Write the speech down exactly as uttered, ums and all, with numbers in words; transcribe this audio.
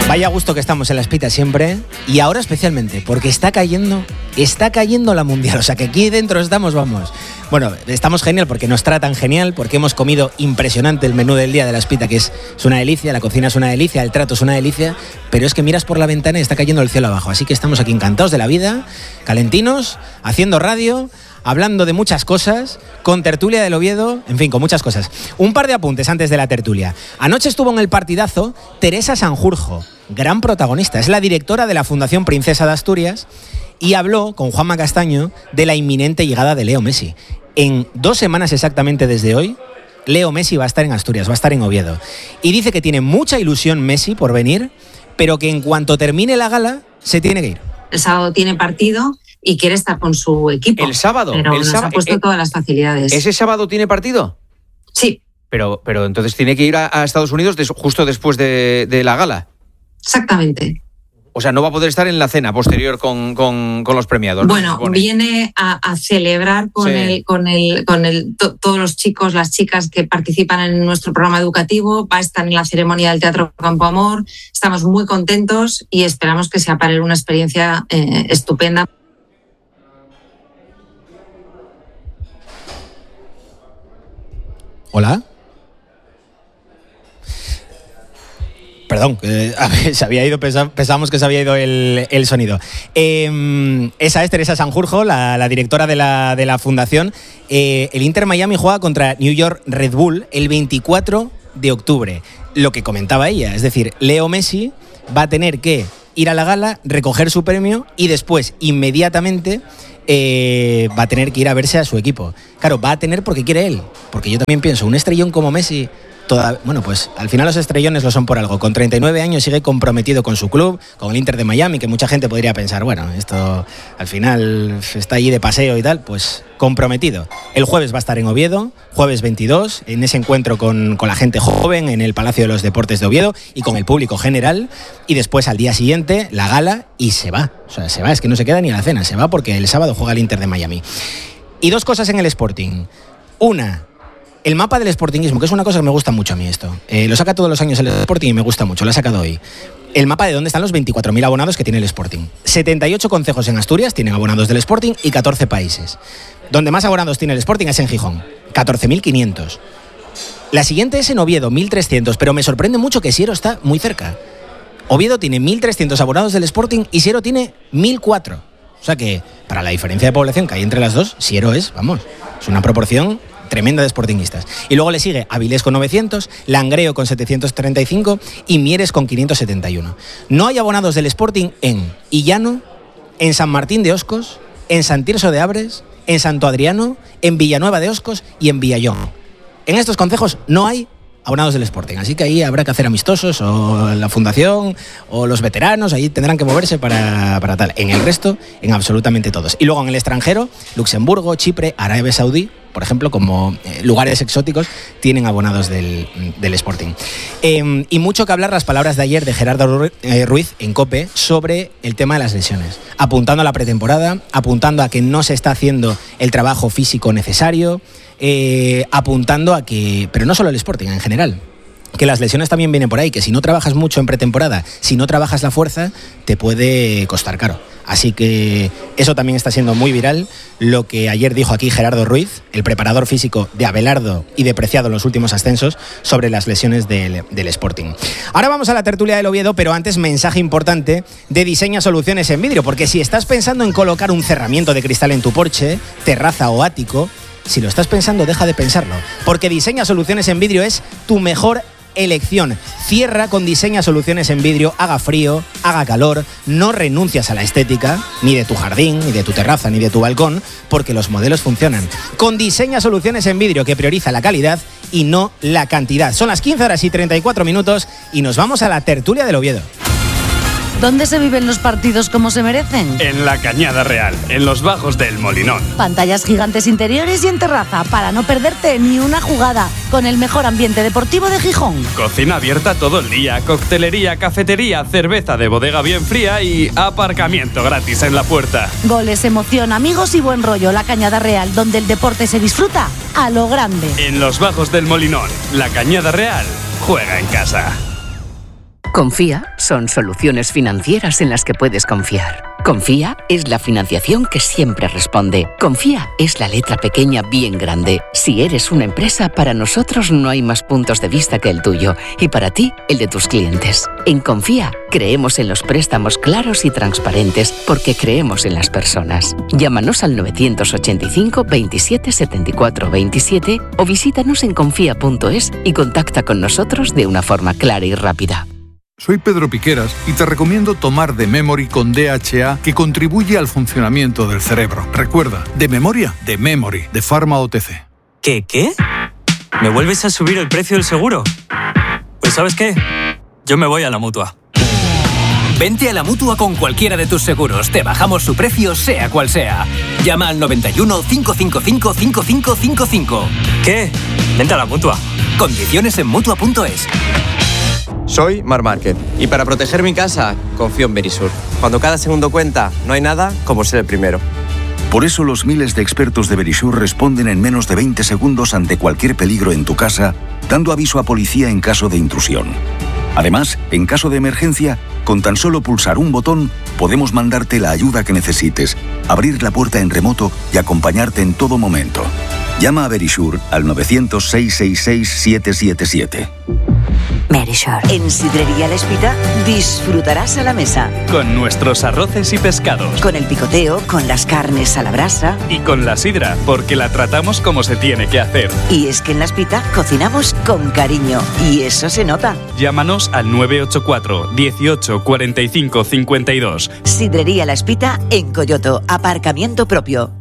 Vaya gusto que estamos en la Espita siempre, y ahora especialmente, porque está cayendo, está cayendo la Mundial, o sea que aquí dentro estamos, vamos. Bueno, estamos genial porque nos tratan genial, porque hemos comido impresionante el menú del día de la Espita, que es, es una delicia, la cocina es una delicia, el trato es una delicia, pero es que miras por la ventana y está cayendo el cielo abajo, así que estamos aquí encantados de la vida, calentinos, haciendo radio, hablando de muchas cosas, con tertulia del Oviedo, en fin, con muchas cosas. Un par de apuntes antes de la tertulia. Anoche estuvo en el partidazo Teresa Sanjurjo, gran protagonista. Es la directora de la Fundación Princesa de Asturias y habló con Juanma Castaño de la inminente llegada de Leo Messi. En dos semanas exactamente desde hoy, Leo Messi va a estar en Asturias, va a estar en Oviedo. Y dice que tiene mucha ilusión Messi por venir, pero que en cuanto termine la gala, se tiene que ir. El sábado tiene partido y quiere estar con su equipo. ¿El sábado? Pero el nos sábado, ha puesto eh, todas las facilidades. ¿Ese sábado tiene partido? Sí. Pero, pero entonces tiene que ir a, a Estados Unidos des, justo después de, de la gala. Exactamente. O sea, no va a poder estar en la cena posterior con, con, con los premiados. Bueno, viene a, a celebrar con, sí. el, con, el, con el, to, todos los chicos, las chicas que participan en nuestro programa educativo. Va a estar en la ceremonia del Teatro Campo Amor. Estamos muy contentos y esperamos que sea para él una experiencia eh, estupenda. ¿Hola? Perdón, eh, a ver, se había ido, pensábamos que se había ido el, el sonido. Eh, esa es Teresa Sanjurjo, la, la directora de la, de la fundación. Eh, el Inter Miami juega contra New York Red Bull el veinticuatro de octubre. Lo que comentaba ella, es decir, Leo Messi va a tener que ir a la gala, recoger su premio y después, inmediatamente, eh, va a tener que ir a verse a su equipo. Claro, va a tener porque quiere él. Porque yo también pienso, un estrellón como Messi... Toda, bueno, pues al final los estrellones lo son por algo. Con treinta y nueve años sigue comprometido con su club, con el Inter de Miami, que mucha gente podría pensar, bueno, esto al final está allí de paseo y tal, pues comprometido. El jueves va a estar en Oviedo, jueves veintidós, en ese encuentro con, con la gente joven en el Palacio de los Deportes de Oviedo y con el público general, y después al día siguiente la gala y se va. O sea, se va, es que no se queda ni a la cena, se va porque el sábado juega el Inter de Miami. Y dos cosas en el Sporting. Una... El mapa del sportingismo, que es una cosa que me gusta mucho a mí esto. Eh, lo saca todos los años el Sporting y me gusta mucho, lo ha sacado hoy. El mapa de dónde están los veinticuatro mil abonados que tiene el Sporting. setenta y ocho concejos en Asturias tienen abonados del Sporting y catorce países. Donde más abonados tiene el Sporting es en Gijón, catorce mil quinientos. La siguiente es en Oviedo, mil trescientos, pero me sorprende mucho que Siero está muy cerca. Oviedo tiene mil trescientos abonados del Sporting y Siero tiene mil cuatro. O sea que, para la diferencia de población que hay entre las dos, Siero es, vamos, es una proporción... tremenda de sportinguistas. Y luego le sigue Avilés con novecientos, Langreo con setecientos treinta y cinco y Mieres con quinientos setenta y uno. No hay abonados del Sporting en Illano, en San Martín de Oscos, en San Tirso de Abres, en Santo Adriano, en Villanueva de Oscos y en Villallón. En estos concejos no hay abonados del Sporting, así que ahí habrá que hacer amistosos, o la fundación o los veteranos, ahí tendrán que moverse para, para tal. En el resto, en absolutamente todos. Y luego en el extranjero, Luxemburgo, Chipre, Arabia Saudí, por ejemplo, como eh, lugares exóticos, tienen abonados del, del Sporting. Eh, y mucho que hablar las palabras de ayer de Gerardo Ruiz en COPE sobre el tema de las lesiones. Apuntando a la pretemporada, apuntando a que no se está haciendo el trabajo físico necesario, eh, apuntando a que, pero no solo el Sporting, en general, que las lesiones también vienen por ahí, que si no trabajas mucho en pretemporada, si no trabajas la fuerza, te puede costar caro. Así que eso también está siendo muy viral, lo que ayer dijo aquí Gerardo Ruiz, el preparador físico de Abelardo y de Preciado en los últimos ascensos, sobre las lesiones del, del Sporting. Ahora vamos a la tertulia del Oviedo, pero antes mensaje importante de Diseña Soluciones en Vidrio, porque si estás pensando en colocar un cerramiento de cristal en tu porche, terraza o ático, si lo estás pensando, deja de pensarlo, porque Diseña Soluciones en Vidrio es tu mejor elección. Cierra con Diseña Soluciones en Vidrio, haga frío, haga calor, no renuncias a la estética, ni de tu jardín, ni de tu terraza, ni de tu balcón, porque los modelos funcionan. Con Diseña Soluciones en Vidrio, que prioriza la calidad y no la cantidad. Son las quince horas y treinta y cuatro minutos y nos vamos a la tertulia del Oviedo. ¿Dónde se viven los partidos como se merecen? En la Cañada Real, en los bajos del Molinón. Pantallas gigantes interiores y en terraza, para no perderte ni una jugada, con el mejor ambiente deportivo de Gijón. Cocina abierta todo el día, coctelería, cafetería, cerveza de bodega bien fría y aparcamiento gratis en la puerta. Goles, emoción, amigos y buen rollo. La Cañada Real, donde el deporte se disfruta a lo grande. En los bajos del Molinón, la Cañada Real juega en casa. Confía son soluciones financieras en las que puedes confiar. Confía es la financiación que siempre responde. Confía es la letra pequeña bien grande. Si eres una empresa, para nosotros no hay más puntos de vista que el tuyo y para ti, el de tus clientes. En Confía creemos en los préstamos claros y transparentes porque creemos en las personas. Llámanos al nueve ocho cinco, veintisiete, setenta y cuatro, veintisiete o visítanos en confía punto es y contacta con nosotros de una forma clara y rápida. Soy Pedro Piqueras y te recomiendo tomar The Memory con D H A, que contribuye al funcionamiento del cerebro. Recuerda, de memoria, The Memory, de Pharma O T C. ¿Qué, qué? ¿Me vuelves a subir el precio del seguro? Pues ¿sabes qué? Yo me voy a la Mutua. Vente a la Mutua con cualquiera de tus seguros. Te bajamos su precio, sea cual sea. Llama al noventa y uno, cinco cinco cinco, cinco cinco cinco cinco. ¿Qué? Vente a la Mutua. Condiciones en Mutua punto es. Soy Mar Márquez y para proteger mi casa confío en Verisur. Cuando cada segundo cuenta, no hay nada como ser el primero. Por eso los miles de expertos de Verisur responden en menos de veinte segundos ante cualquier peligro en tu casa, dando aviso a policía en caso de intrusión. Además, en caso de emergencia, con tan solo pulsar un botón, podemos mandarte la ayuda que necesites, abrir la puerta en remoto y acompañarte en todo momento. Llama a Verisur al novecientos, seiscientos sesenta y seis, siete siete siete. Verisur. En Sidrería La Espita disfrutarás a la mesa. Con nuestros arroces y pescados. Con el picoteo, con las carnes a la brasa. Y con la sidra, porque la tratamos como se tiene que hacer. Y es que en La Espita cocinamos con cariño. Y eso se nota. Llámanos al nueve ocho cuatro, dieciocho, cuarenta y cinco, cincuenta y dos. Sidrería La Espita en Coyoto. Aparcamiento propio.